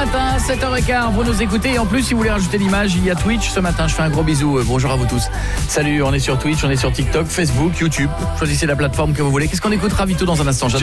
matin, 7h15, vous nous écoutez. Et en plus, si vous voulez rajouter l'image, il y a Twitch ce matin. Je fais un gros bisou. Bonjour à vous tous. Salut, on est sur Twitch, on est sur TikTok, Facebook, YouTube. Choisissez la plateforme que vous voulez. Qu'est-ce qu'on écoutera, Vito, dans un instant?